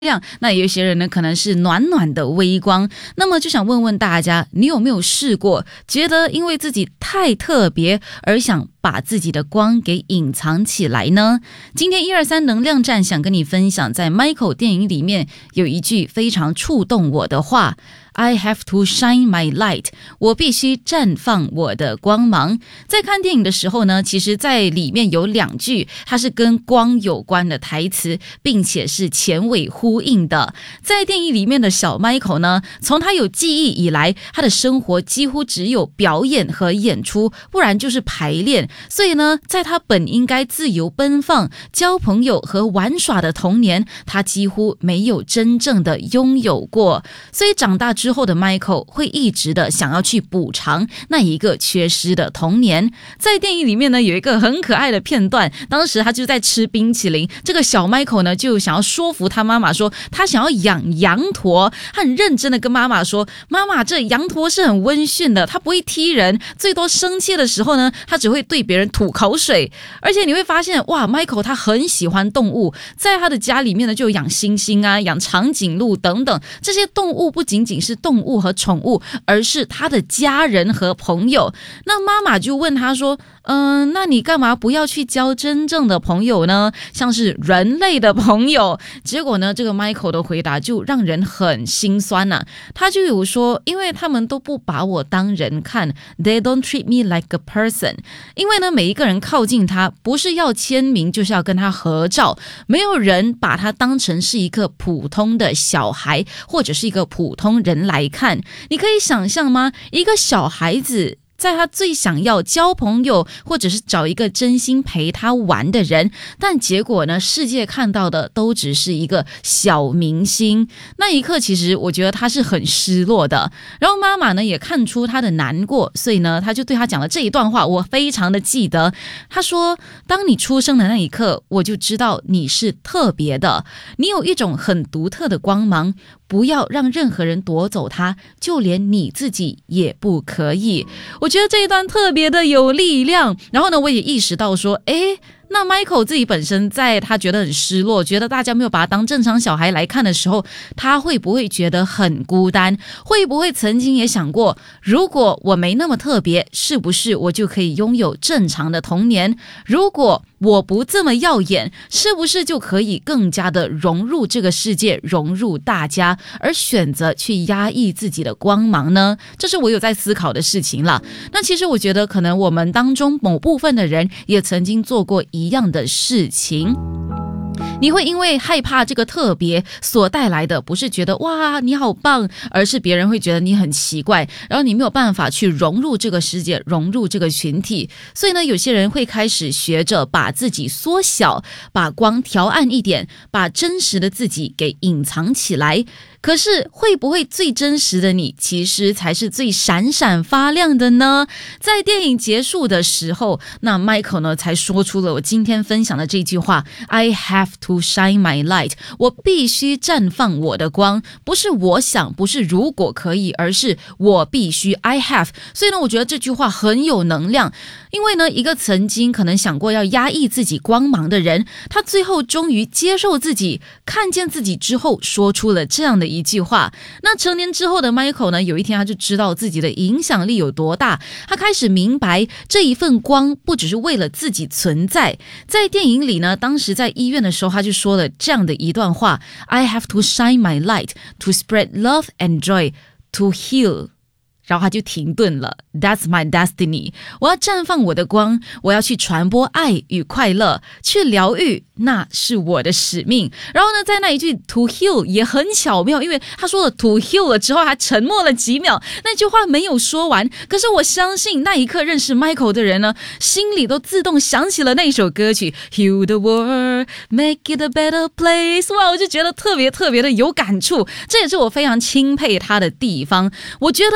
亮，那有一些人呢可能是暖暖的微光。那么就想问问大家，你有没有试过觉得因为自己太特别而想把自己的光给隐藏起来呢？今天123能量站想跟你分享，在 Michael 电影里面有一句非常触动我的话， I have to shine my light， 我必须绽放我的光芒。在看电影的时候呢，其实在里面有2句它是跟光有关的台词，并且是前尾呼应的。在电影里面的小 Michael 呢，从他有记忆以来，他的生活几乎只有表演和演出，不然就是排练。所以呢，在他本应该自由奔放、交朋友和玩耍的童年，他几乎没有真正的拥有过。所以长大之后的 Michael 会一直的想要去补偿那一个缺失的童年。在电影里面呢，有一个很可爱的片段，当时他就在吃冰淇淋，这个小 Michael 呢就想要说服他妈妈说他想要养羊驼，他很认真的跟妈妈说，妈妈，这羊驼是很温驯的，他不会踢人，最多生气的时候呢，他只会对别人吐口水。而且你会发现，哇 Michael 他很喜欢动物，在他的家里面呢就养猩猩啊，养长颈鹿等等，这些动物不仅仅是动物和宠物，而是他的家人和朋友。那妈妈就问他说，那你干嘛不要去交真正的朋友呢？像是人类的朋友。结果呢，这个 Michael 的回答就让人很心酸啊。他就有说，因为他们都不把我当人看， They don't treat me like a person。 因为呢，每一个人靠近他，不是要签名，就是要跟他合照，没有人把他当成是一个普通的小孩，或者是一个普通人来看。你可以想象吗？一个小孩子在他最想要交朋友，或者是找一个真心陪他玩的人，但结果呢，世界看到的都只是一个小明星。那一刻其实我觉得他是很失落的，然后妈妈呢也看出他的难过，所以呢他就对他讲了这一段话，我非常的记得。他说，当你出生的那一刻，我就知道你是特别的，你有一种很独特的光芒，不要让任何人夺走它，就连你自己也不可以。我觉得这一段特别的有力量。然后呢，我也意识到说，那 Michael 自己本身在他觉得很失落，觉得大家没有把他当正常小孩来看的时候，他会不会觉得很孤单？会不会曾经也想过，如果我没那么特别，是不是我就可以拥有正常的童年？如果我不这么耀眼，是不是就可以更加的融入这个世界，融入大家，而选择去压抑自己的光芒呢？这是我有在思考的事情了。那其实我觉得可能我们当中某部分的人也曾经做过一样的事情。你会因为害怕这个特别所带来的，不是觉得哇你好棒，而是别人会觉得你很奇怪，然后你没有办法去融入这个世界，融入这个群体。所以呢，有些人会开始学着把自己缩小，把光调暗一点，把真实的自己给隐藏起来。可是会不会最真实的你其实才是最闪闪发亮的呢？在电影结束的时候，那 Michael 呢才说出了我今天分享的这句话， I have to shine my light， 我必须绽放我的光，不是我想，不是如果可以，而是我必须 I have。 所以呢，我觉得这句话很有能量。因为呢，一个曾经可能想过要压抑自己光芒的人，他最后终于接受自己，看见自己之后说出了这样的一句话。那成年之后的 Michael 呢，有一天他就知道自己的影响力有多大，他开始明白这一份光不只是为了自己存在。在电影里呢，当时在医院的时候，他就说了这样的一段话， I have to shine my light to spread love and joy to heal。然后他就停顿了， That's my destiny， 我要绽放我的光，我要去传播爱与快乐，去疗愈，那是我的使命。然后呢，在那一句 to heal 也很巧妙，因为他说了 to heal 了之后还沉默了几秒，那句话没有说完。可是我相信那一刻认识 Michael 的人呢，心里都自动想起了那一首歌曲 Heal the world Make it a better place。 哇，我就觉得特别特别的有感触，这也是我非常钦佩他的地方。我觉得他的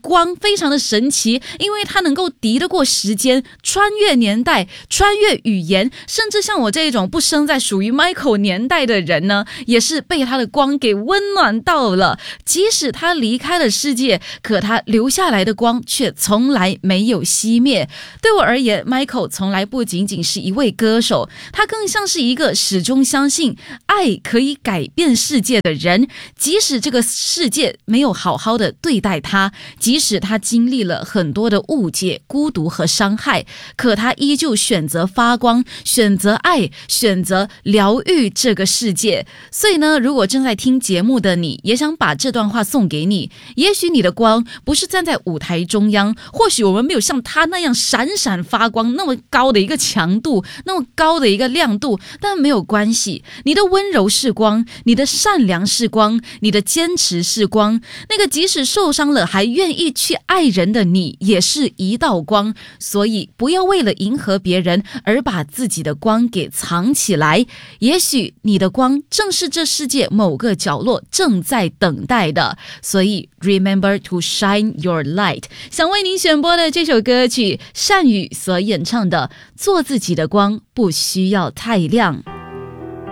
光非常的神奇，因为它能够敌得过时间，穿越年代，穿越语言，甚至像我这种不生在属于 Michael 年代的人呢，也是被他的光给温暖到了。即使他离开了世界，可他留下来的光却从来没有熄灭。对我而言， Michael 从来不仅仅是一位歌手，他更像是一个始终相信爱可以改变世界的人。即使这个世界没有好好的对待他，即使他经历了很多的误解、孤独和伤害，可他依旧选择发光，选择爱，选择疗愈这个世界。所以呢，如果正在听节目的你，也想把这段话送给你。也许你的光不是站在舞台中央，或许我们没有像他那样闪闪发光，那么高的一个强度，那么高的一个亮度，但没有关系，你的温柔是光，你的善良是光，你的坚持是光，那个即使受伤了还愿意去爱人的你，也是一道光。所以不要为了迎合别人而把自己的光给藏起来，也许你的光正是这世界某个角落正在等待的。所以 remember to shine your light。 想为您选播的这首歌曲，善宇所演唱的《做自己的光，不需要太亮》。